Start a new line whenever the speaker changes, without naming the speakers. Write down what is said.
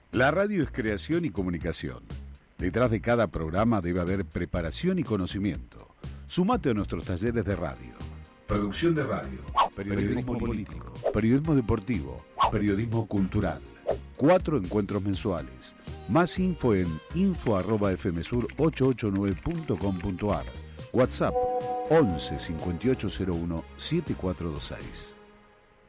La radio es creación y comunicación. Detrás de cada programa debe haber preparación y conocimiento. Sumate a nuestros talleres de radio. Producción de radio, periodismo político, periodismo deportivo, periodismo cultural. 4 encuentros mensuales. Más info en info@fmsur889.com.ar. WhatsApp 11 5801 7426.